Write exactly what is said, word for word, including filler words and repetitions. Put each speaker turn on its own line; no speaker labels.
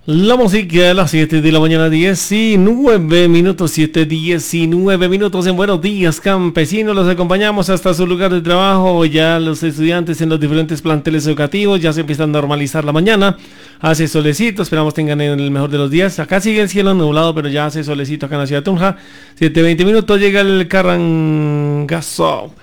La música a las siete de la mañana, diecinueve minutos, siete, diecinueve minutos en Buenos Días Campesinos. Los acompañamos hasta su lugar de trabajo. Ya los estudiantes en los diferentes planteles educativos ya se empiezan a normalizar la mañana. Hace solecito, esperamos tengan el mejor de los días. Acá sigue el cielo nublado, pero ya hace solecito acá en la ciudad de Tunja. siete, veinte minutos, llega el carrangazo.